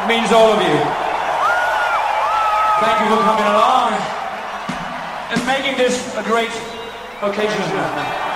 It means all of you. Thank you for coming along and making this a great occasion.